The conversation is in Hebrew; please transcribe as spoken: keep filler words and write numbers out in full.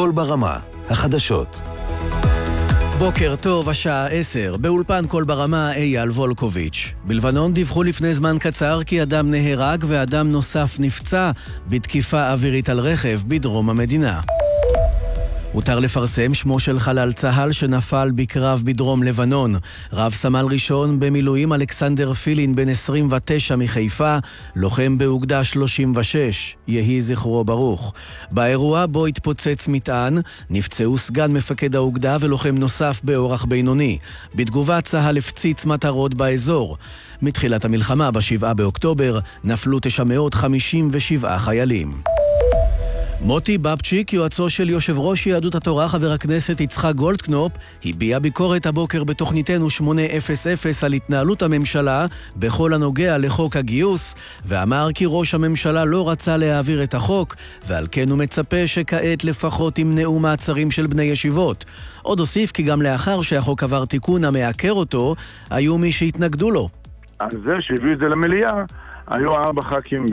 קול ברמה, החדשות. בוקר טוב, השעה עשר. באולפן קול ברמה אייל וולקוביץ'. בלבנון דיווחו לפני זמן קצר כי אדם נהרג ואדם נוסף נפצע בתקיפה אווירית על רכב בדרום המדינה. הותר לפרסם שמו של חלל צה"ל שנפל בקרב בדרום לבנון. רב סמל ראשון במילואים אלכסנדר פילין בן עשרים ותשע מחיפה, לוחם באוגדה שלושים ושש, יהי זכרו ברוך. באירוע בו התפוצץ מטען, נפצעו סגן מפקד האוגדה ולוחם נוסף באורח בינוני. בתגובה צה"ל הפציץ מטרות באזור. מתחילת המלחמה בשבעה באוקטובר נפלו תשע מאות חמישים ושבעה חיילים. מוטי בבצ'יק, יועצו של יושב ראש יהדות התורה חבר הכנסת יצחק גולדקנופ, הביע ביקורת הבוקר בתוכניתנו שמונה אפס אפס על התנהלות הממשלה בכל הנוגע לחוק הגיוס, ואמר כי ראש הממשלה לא רצה להעביר את החוק, ועל כן הוא מצפה שכעת לפחות ימנעו מעצרים של בני ישיבות. עוד הוסיף כי גם לאחר שהחוק עבר תיקון המעקר אותו, היו מי שהתנגדו לו. על זה שהביאו את זה למליאה, היו ארבע ח"כים